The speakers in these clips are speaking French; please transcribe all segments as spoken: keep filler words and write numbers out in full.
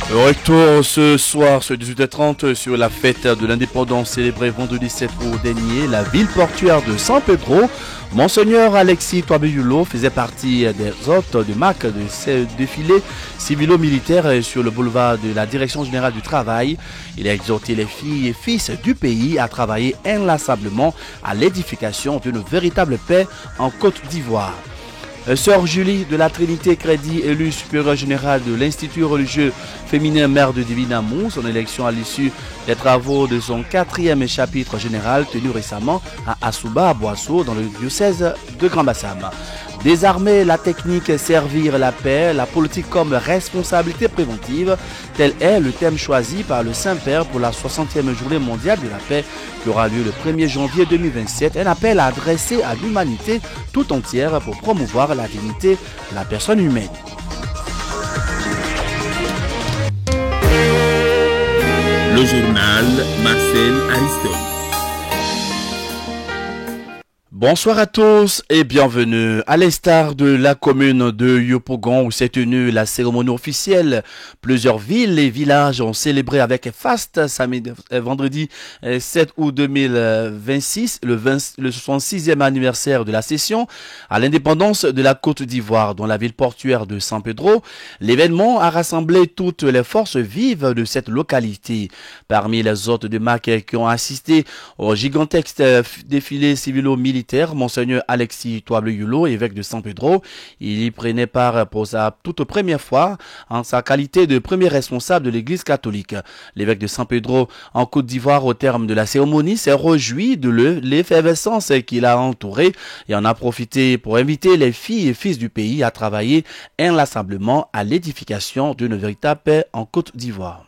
Retour ce soir, ce dix-huit heures trente, sur la fête de l'indépendance célébrée vendredi sept août dernier. La ville portuaire de San Pedro, Monseigneur Alexis Touabé-Yulo faisait partie des hôtes de marque de ce défilé civilo-militaire sur le boulevard de la Direction générale du travail. Il a exhorté les filles et fils du pays à travailler inlassablement à l'édification d'une véritable paix en Côte d'Ivoire. Sœur Julie de la Trinité Crédit, élue supérieure générale de l'Institut religieux féminin Mère de Divin Amour, son élection à l'issue des travaux de son quatrième chapitre général tenu récemment à Assouba, à Boisseau, dans le diocèse de Grand-Bassam. Désarmer la technique, servir la paix, la politique comme responsabilité préventive, tel est le thème choisi par le Saint-Père pour la soixantième journée mondiale de la paix qui aura lieu le premier janvier deux mille vingt-sept. Un appel adressé à l'humanité tout entière pour promouvoir la dignité de la personne humaine. Le journal Marcel Ariston. Bonsoir à tous et bienvenue. À l'instar de la commune de Yopougon où s'est tenue la cérémonie officielle, plusieurs villes et villages ont célébré avec faste samedi, vendredi sept août deux mille vingt-six le, vingt, le soixante-sixième anniversaire de la cession à l'indépendance de la Côte d'Ivoire dans la ville portuaire de San Pedro. L'événement a rassemblé toutes les forces vives de cette localité. Parmi les hôtes de marque qui ont assisté au gigantesque défilé civilo-militaire, Monseigneur Alexis Touabé-Yulo, évêque de San Pedro, il y prenait part pour sa toute première fois en sa qualité de premier responsable de l'église catholique. L'évêque de San Pedro en Côte d'Ivoire, au terme de la cérémonie, s'est réjoui de l'effervescence qui l'a entouré et en a profité pour inviter les filles et fils du pays à travailler inlassablement à l'édification d'une véritable paix en Côte d'Ivoire.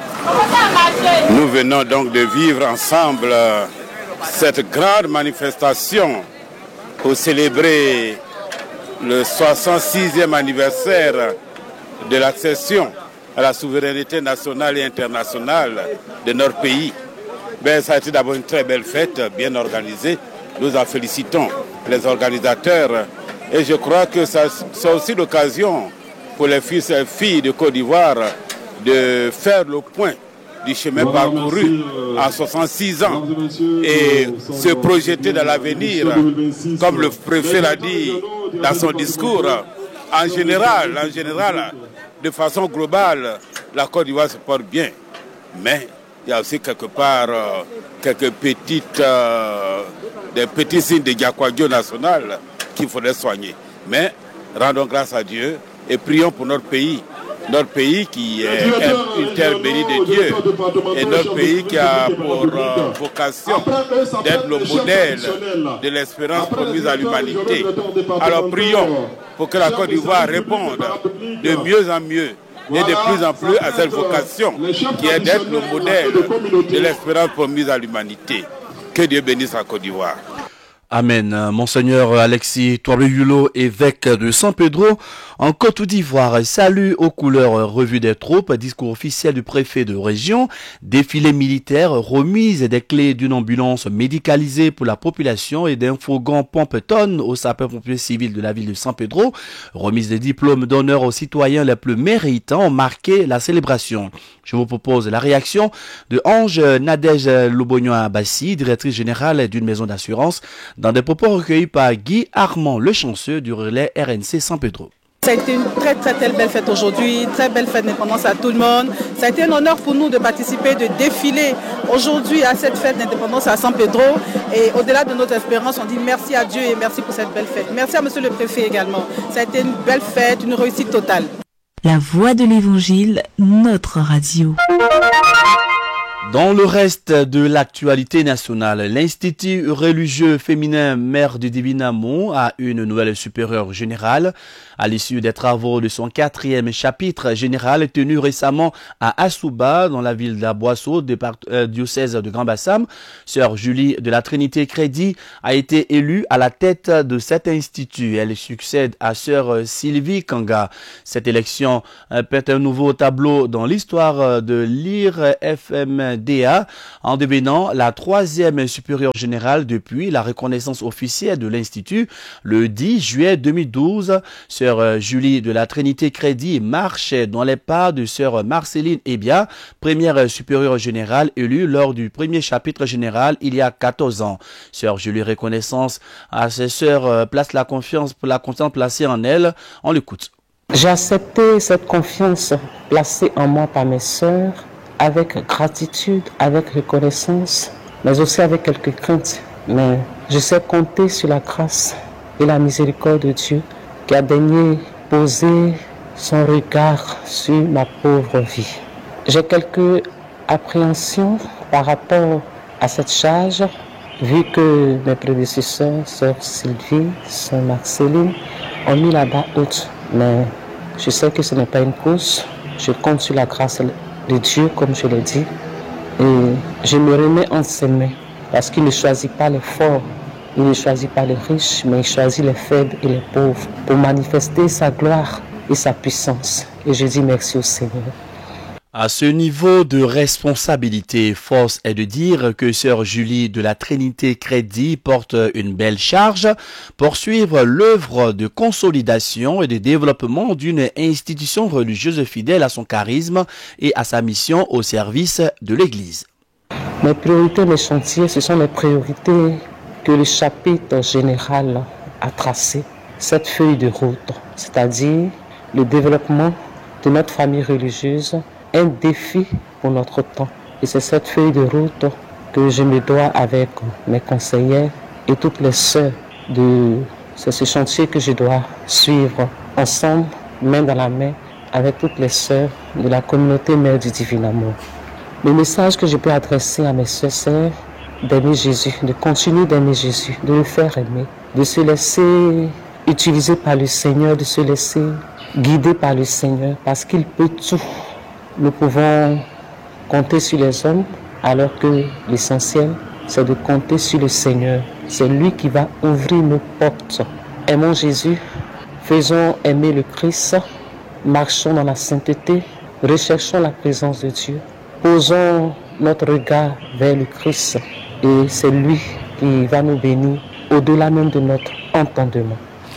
Nous venons donc de vivre ensemble cette grande manifestation pour célébrer le soixante-sixième anniversaire de l'accession à la souveraineté nationale et internationale de notre pays. Ben, ça a été d'abord une très belle fête, bien organisée. Nous en félicitons les organisateurs et je crois que ça, c'est aussi l'occasion pour les fils et filles de Côte d'Ivoire de faire le point du chemin parcouru à soixante-six ans et se projeter dans l'avenir, comme le préfet l'a dit dans son discours. En général, en général, de façon globale, la Côte d'Ivoire se porte bien. Mais il y a aussi quelque part euh, quelques petites, euh, des petits signes de diaquagio national qu'il faudrait soigner. Mais rendons grâce à Dieu et prions pour notre pays. Notre pays qui est une terre bénie de Dieu et notre pays qui a pour euh, vocation d'être le modèle de l'espérance promise à l'humanité. Alors prions pour que la Côte d'Ivoire réponde de mieux en mieux et de plus en plus à cette vocation qui est d'être le modèle de l'espérance promise à l'humanité. Que Dieu bénisse la Côte d'Ivoire. Amen. Monseigneur Alexis Touabé-Yulo, évêque de San Pedro, en Côte d'Ivoire. Salut aux couleurs, revue des troupes, discours officiel du préfet de région, défilé militaire, remise des clés d'une ambulance médicalisée pour la population et d'un fourgon pompe-tonne aux sapeurs-pompiers civils de la ville de San Pedro, remise des diplômes d'honneur aux citoyens les plus méritants ont marqué la célébration. Je vous propose la réaction de Ange Nadège Lobognon-Abassi, directrice générale d'une maison d'assurance, dans des propos recueillis par Guy Armand Le Chanceux du relais R N C San Pedro. Ça a été une très très très belle fête aujourd'hui, très belle fête d'indépendance à tout le monde. Ça a été un honneur pour nous de participer, de défiler aujourd'hui à cette fête d'indépendance à San Pedro. Et au-delà de notre espérance, on dit merci à Dieu et merci pour cette belle fête. Merci à monsieur le préfet également. Ça a été une belle fête, une réussite totale. La voix de l'évangile, notre radio. Dans le reste de l'actualité nationale, l'Institut religieux féminin Mère de Divin Amour a une nouvelle supérieure générale. À l'issue des travaux de son quatrième chapitre général tenu récemment à Assouba, dans la ville d'Aboisseau, euh, diocèse de Grand-Bassam, Sœur Julie de la Trinité Crédit a été élue à la tête de cet institut. Elle succède à Sœur Sylvie Kanga. Cette élection euh, pète un nouveau tableau dans l'histoire de l'I R F M D A en devenant la troisième supérieure générale depuis la reconnaissance officielle de l'Institut le dix juillet deux mille douze. Sœur Julie de la Trinité Crédit marche dans les pas de sœur Marceline Ebia, première supérieure générale élue lors du premier chapitre général il y a quatorze ans. Sœur Julie reconnaissance à ses sœurs place la confiance pour la confiance placée en elle. On l'écoute. J'ai accepté cette confiance placée en moi par mes sœurs avec gratitude, avec reconnaissance, mais aussi avec quelques craintes. Mais je sais compter sur la grâce et la miséricorde de Dieu qui a daigné poser son regard sur ma pauvre vie. J'ai quelques appréhensions par rapport à cette charge, vu que mes prédécesseurs, sœur Sylvie, sœur Marceline, ont mis la barre haute. Mais je sais que ce n'est pas une cause. Je compte sur la grâce de Dieu, comme je l'ai dit. Et je me remets en ses mains, parce qu'il ne choisit pas les forts, il ne choisit pas les riches, mais il choisit les faibles et les pauvres pour manifester sa gloire et sa puissance. Et je dis merci au Seigneur. À ce niveau de responsabilité, force est de dire que sœur Julie de la Trinité Crédit porte une belle charge pour suivre l'œuvre de consolidation et de développement d'une institution religieuse fidèle à son charisme et à sa mission au service de l'Église. Mes priorités, mes chantiers, ce sont les priorités que le chapitre général a tracées. Cette feuille de route, c'est-à-dire le développement de notre famille religieuse, un défi pour notre temps. Et c'est cette feuille de route que je me dois avec mes conseillères et toutes les sœurs. De... C'est ce chantier que je dois suivre ensemble, main dans la main, avec toutes les sœurs de la communauté Mère du Divin Amour. Le message que je peux adresser à mes sœurs, c'est d'aimer Jésus, de continuer d'aimer Jésus, de le faire aimer, de se laisser utiliser par le Seigneur, de se laisser guider par le Seigneur, parce qu'il peut tout. Nous pouvons compter sur les hommes, alors que l'essentiel, c'est de compter sur le Seigneur. C'est lui qui va ouvrir nos portes. Aimons Jésus, faisons aimer le Christ, marchons dans la sainteté, recherchons la présence de Dieu, posons notre regard vers le Christ et c'est lui qui va nous bénir au-delà même de notre entendement.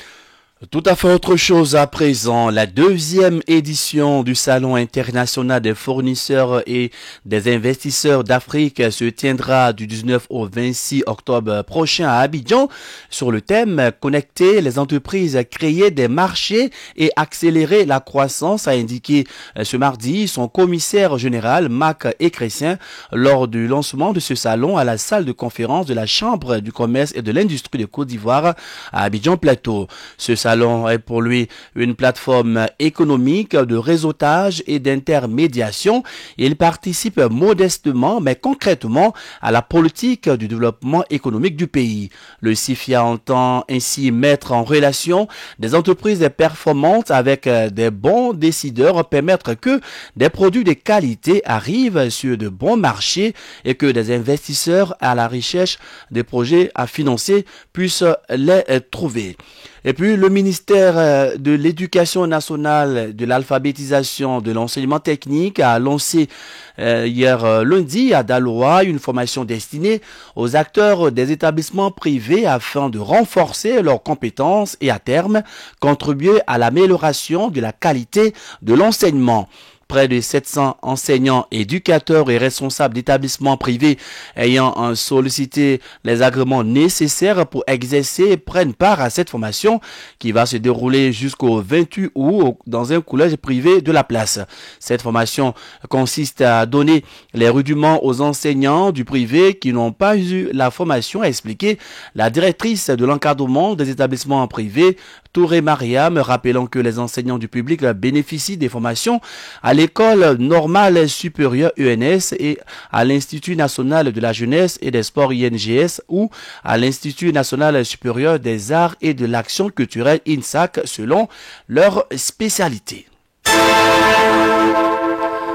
Tout à fait autre chose à présent. La deuxième édition du Salon international des fournisseurs et des investisseurs d'Afrique se tiendra du dix-neuf au vingt-six octobre prochain à Abidjan sur le thème « Connecter les entreprises, créer des marchés et accélérer la croissance », a indiqué ce mardi son commissaire général Marc Écrécien lors du lancement de ce salon à la salle de conférence de la Chambre du commerce et de l'industrie de Côte d'Ivoire à Abidjan Plateau. Ce salon est pour lui une plateforme économique de réseautage et d'intermédiation. Il participe modestement mais concrètement à la politique du développement économique du pays. Le CIFIA entend ainsi mettre en relation des entreprises performantes avec des bons décideurs, permettre que des produits de qualité arrivent sur de bons marchés et que des investisseurs à la recherche des projets à financer puissent les trouver. Et puis, le ministère de l'Éducation nationale, de l'alphabétisation, de l'enseignement technique a lancé euh, hier euh, lundi à Daloa une formation destinée aux acteurs des établissements privés afin de renforcer leurs compétences et à terme contribuer à l'amélioration de la qualité de l'enseignement. Près de sept cents enseignants, éducateurs et responsables d'établissements privés ayant sollicité les agréments nécessaires pour exercer prennent part à cette formation qui va se dérouler jusqu'au vingt-huit août dans un collège privé de la place. Cette formation consiste à donner les rudiments aux enseignants du privé qui n'ont pas eu la formation, a expliqué la directrice de l'encadrement des établissements privés, Touré Mariam, rappelant que les enseignants du public bénéficient des formations à l'école normale supérieure U N S et à l'Institut national de la jeunesse et des sports I N G S ou à l'Institut national supérieur des arts et de l'action culturelle I N S A C selon leur spécialité.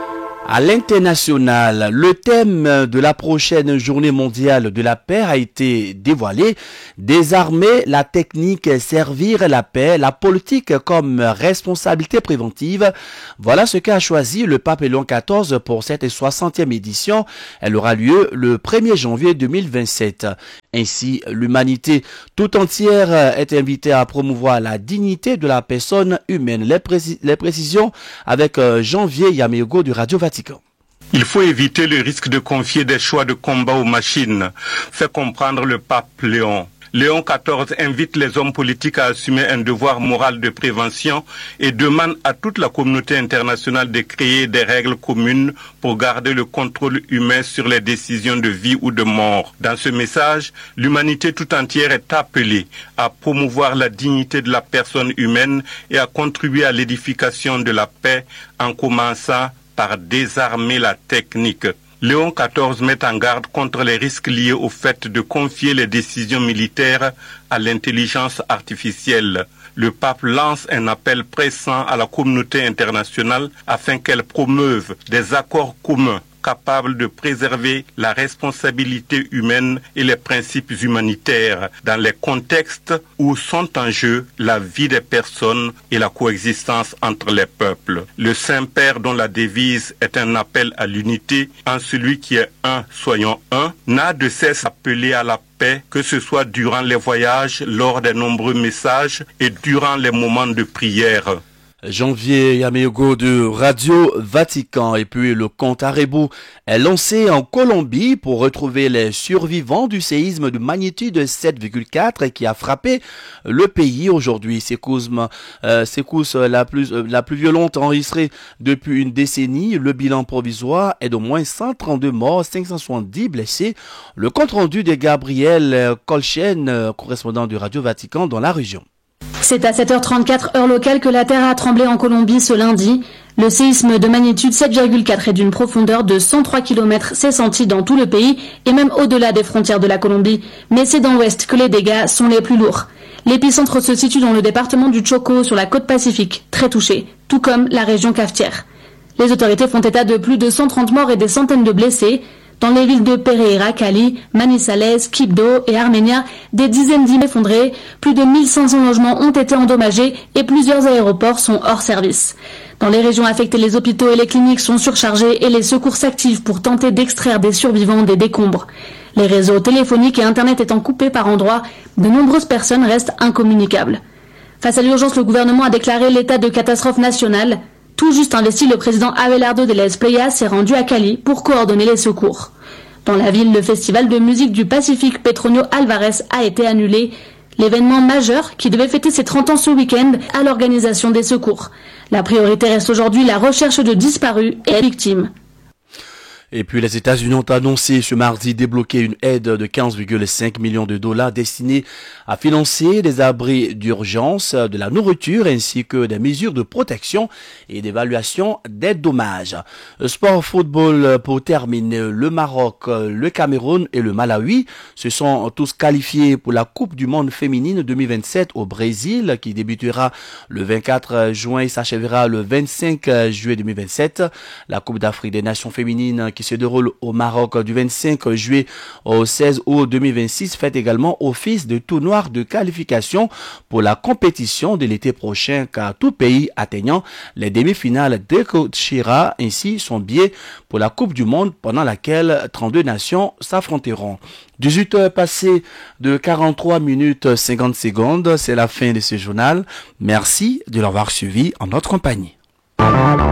À l'international, le thème de la prochaine journée mondiale de la paix a été dévoilé. Désarmer la technique, servir la paix, la politique comme responsabilité préventive. Voilà ce qu'a choisi le pape Léon quatorze pour cette soixantième édition. Elle aura lieu le premier janvier deux mille vingt-sept. Ainsi, l'humanité tout entière est invitée à promouvoir la dignité de la personne humaine. Les, précis- les précisions avec Janvier Yaméogo du Radio Vatican. Il faut éviter le risque de confier des choix de combat aux machines, fait comprendre le pape Léon. Léon quatorze invite les hommes politiques à assumer un devoir moral de prévention et demande à toute la communauté internationale de créer des règles communes pour garder le contrôle humain sur les décisions de vie ou de mort. Dans ce message, l'humanité tout entière est appelée à promouvoir la dignité de la personne humaine et à contribuer à l'édification de la paix en commençant par désarmer la technique. Léon quatorze met en garde contre les risques liés au fait de confier les décisions militaires à l'intelligence artificielle. Le pape lance un appel pressant à la communauté internationale afin qu'elle promeuve des accords communs capables de préserver la responsabilité humaine et les principes humanitaires dans les contextes où sont en jeu la vie des personnes et la coexistence entre les peuples. Le Saint-Père, dont la devise est un appel à l'unité, en celui qui est un, soyons un, n'a de cesse appelé à la paix, que ce soit durant les voyages, lors des nombreux messages et durant les moments de prière. Janvier Yaméogo de Radio Vatican. Et puis le compte à rebours est lancé en Colombie pour retrouver les survivants du séisme de magnitude sept virgule quatre qui a frappé le pays aujourd'hui. Secousse euh, secousse la plus euh, la plus violente enregistrée depuis une décennie. Le bilan provisoire est d'au moins cent trente-deux morts, cinq cent soixante-dix blessés. Le compte rendu de Gabriel Colchen, correspondant de Radio Vatican dans la région. C'est à sept heures trente-quatre heure locale que la terre a tremblé en Colombie ce lundi. Le séisme de magnitude sept virgule quatre et d'une profondeur de cent trois kilomètres s'est senti dans tout le pays et même au-delà des frontières de la Colombie. Mais c'est dans l'ouest que les dégâts sont les plus lourds. L'épicentre se situe dans le département du Chocó sur la côte pacifique, très touché, tout comme la région cafetière. Les autorités font état de plus de cent trente morts et des centaines de blessés. Dans les villes de Pereira, Cali, Manizales, Quibdó et Armenia, des dizaines d'immeubles effondrés, plus de mille cinq cents logements ont été endommagés et plusieurs aéroports sont hors service. Dans les régions affectées, les hôpitaux et les cliniques sont surchargés et les secours s'activent pour tenter d'extraire des survivants des décombres. Les réseaux téléphoniques et Internet étant coupés par endroits, de nombreuses personnes restent incommunicables. Face à l'urgence, le gouvernement a déclaré l'état de catastrophe nationale. Tout juste investi, le président Abelardo de la Espriella s'est rendu à Cali pour coordonner les secours. Dans la ville, le festival de musique du Pacifique Petronio Alvarez a été annulé. L'événement majeur qui devait fêter ses trente ans ce week-end à l'organisation des secours. La priorité reste aujourd'hui la recherche de disparus et victimes. Et puis les États-Unis ont annoncé ce mardi débloquer une aide de quinze virgule cinq millions de dollars destinée à financer des abris d'urgence, de la nourriture ainsi que des mesures de protection et d'évaluation des dommages. Sport football pour terminer, le Maroc, le Cameroun et le Malawi se sont tous qualifiés pour la Coupe du monde féminine deux mille vingt-sept au Brésil qui débutera le vingt-quatre juin et s'achèvera le vingt-cinq juillet deux mille vingt-sept. La Coupe d'Afrique des Nations féminines qui se déroule au Maroc du vingt-cinq juillet au seize août deux mille vingt-six fait également office de tournoi de qualification pour la compétition de l'été prochain car tout pays atteignant les demi-finales décrochera ainsi son billet pour la Coupe du Monde pendant laquelle trente-deux nations s'affronteront. dix-huit heures passées de quarante-trois minutes cinquante secondes, c'est la fin de ce journal. Merci de l'avoir suivi en notre compagnie.